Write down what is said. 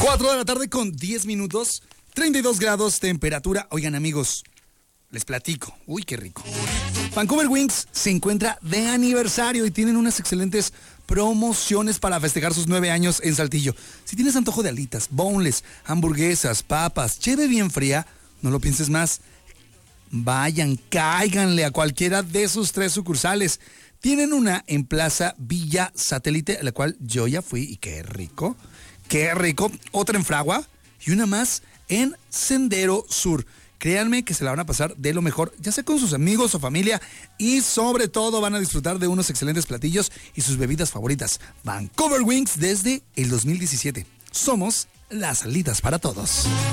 4 de la tarde con 10 minutos, 32 grados temperatura. Oigan, amigos, les platico. Uy, qué rico. Vancouver Wings se encuentra de aniversario y tienen unas excelentes promociones para festejar sus 9 años en Saltillo. Si tienes antojo de alitas, boneless, hamburguesas, papas, cheve bien fría, no lo pienses más. Vayan, cáiganle a cualquiera de sus 3 sucursales. Tienen una en Plaza Villa Satélite, a la cual yo ya fui y qué rico. Qué rico. Otra en Fragua y una más en Sendero Sur. Créanme que se la van a pasar de lo mejor, ya sea con sus amigos o familia, y sobre todo van a disfrutar de unos excelentes platillos y sus bebidas favoritas. Vancouver Wings desde el 2017. Somos las alitas para todos.